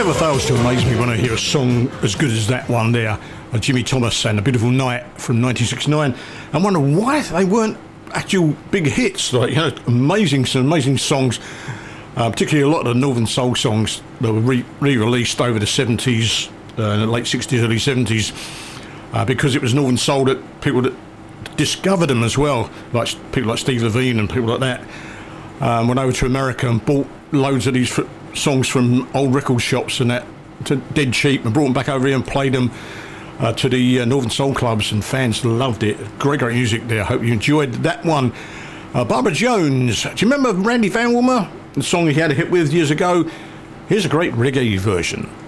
never fails to amaze me when I hear a song as good as that one there, Jimmy Thomas and A Beautiful Night from 1969, and wonder why they weren't actual big hits. Like, you know, some amazing songs, particularly a lot of the Northern Soul songs that were re-released over the 70s, late 60s, early 70s, because it was Northern Soul that people that discovered them as well, like people like Steve Levine and people like that, went over to America and bought loads of these songs from old record shops and that to dead cheap and brought them back over here and played them to the Northern Soul clubs, and fans loved it. Great music there. I hope you enjoyed that one. Barbara Jones, do you remember Randy Van Wilmer, the song he had a hit with years ago? Here's a great reggae version.